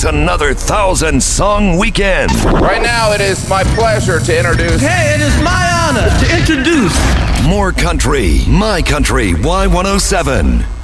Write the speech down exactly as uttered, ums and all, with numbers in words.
It's another thousand song weekend. Right now, it is my pleasure to introduce. Hey, it is my honor to introduce. More country, My Country Y one oh seven.